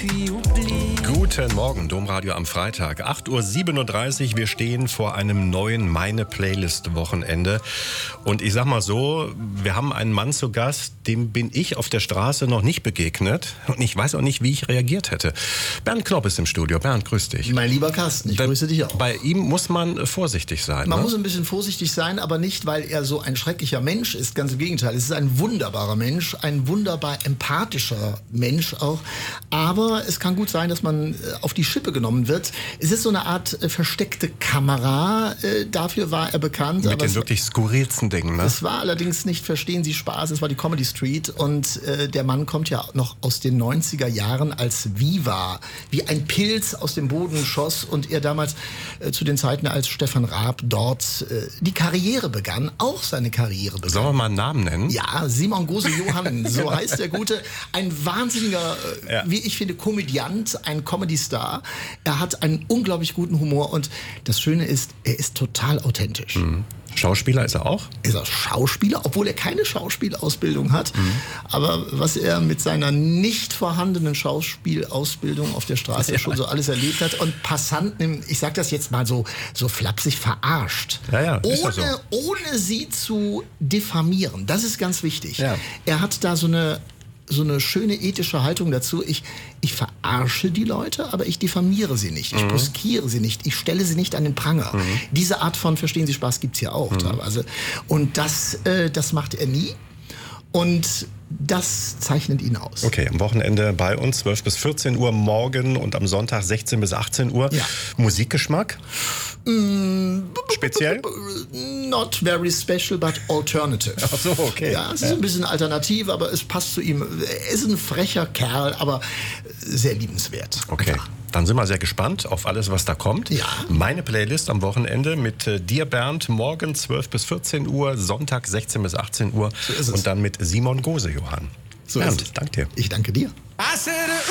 Guten Morgen, Domradio am Freitag, 8.37 Uhr. Wir stehen vor einem neuen Meine-Playlist-Wochenende. Und ich sag mal so, wir haben einen Mann zu Gast, dem bin ich auf der Straße noch nicht begegnet. Und ich weiß auch nicht, wie ich reagiert hätte. Bernd Knopp ist im Studio. Bernd, grüß dich. Mein lieber Carsten, ich grüße dich auch. Bei ihm muss man vorsichtig sein. Man muss ein bisschen vorsichtig sein, aber nicht, weil er so ein schrecklicher Mensch ist. Ganz im Gegenteil. Es ist ein wunderbarer Mensch, ein wunderbar empathischer Mensch auch. Aber es kann gut sein, dass man auf die Schippe genommen wird. Es ist so eine Art versteckte Kamera. Dafür war er bekannt. Mit den wirklich skurrilsten Dingen, ne? Es war allerdings nicht Verstehen Sie Spaß, es war die Comedy Street. Und der Mann kommt ja noch aus den 90er Jahren als Viva, wie ein Pilz aus dem Boden schoss. Und er damals zu den Zeiten, als Stefan Raab dort die Karriere begann, auch seine Karriere begann. Sollen wir mal einen Namen nennen? Ja, Simon Gose-Johann, so heißt der Gute. Ein wahnsinniger, wie ich finde, Komödiant, ein Comedy-Star. Er hat einen unglaublich guten Humor und das Schöne ist, er ist total authentisch. Mhm. Schauspieler ist er auch? Ist er Schauspieler, obwohl er keine Schauspielausbildung hat. Aber was er mit seiner nicht vorhandenen Schauspielausbildung auf der Straße schon so alles erlebt hat und Passanten, ich sag das jetzt mal so flapsig, verarscht. Ohne sie zu diffamieren. Das ist ganz wichtig. Ja. Er hat da so eine schöne ethische Haltung dazu. Ich verarsche die Leute, aber ich diffamiere sie nicht. Ich bruskiere sie nicht. Ich stelle sie nicht an den Pranger. Diese Art von Verstehen Sie Spaß gibt's ja auch teilweise. Und das macht er nie. Und das zeichnet ihn aus. Okay, am Wochenende bei uns 12 bis 14 Uhr morgen und am Sonntag 16 bis 18 Uhr. Ja. Musikgeschmack? Speziell? Not very special, but alternative. Ach so, okay. Ja, es ist ein bisschen alternativ, aber es passt zu ihm. Er ist ein frecher Kerl, aber sehr liebenswert. Okay. Ja. Dann sind wir sehr gespannt auf alles, was da kommt. Ja. Meine Playlist am Wochenende mit dir, Bernd, morgen 12 bis 14 Uhr, Sonntag 16 bis 18 Uhr. So ist es. Und dann mit Simon Gose-Johann. So Bernd, ist es. danke dir. Ich danke dir.